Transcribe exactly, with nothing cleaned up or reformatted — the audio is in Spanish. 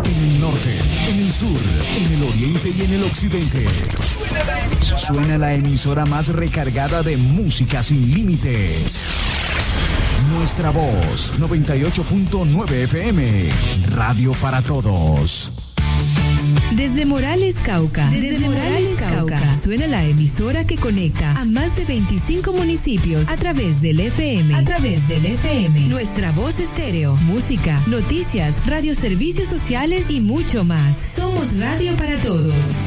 En el norte, en el sur, en el oriente y en el occidente. Suena la emisora más recargada de música sin límites. Nuestra voz, noventa y ocho punto nueve F M. Radio para todos. Desde Morales, Cauca. Desde, Desde Morales, Cauca, Cauca. Suena la emisora que conecta a más de veinticinco municipios a través del F M. A través del F M. Nuestra voz estéreo, música, noticias, radioservicios sociales y mucho más. Somos Radio para Todos.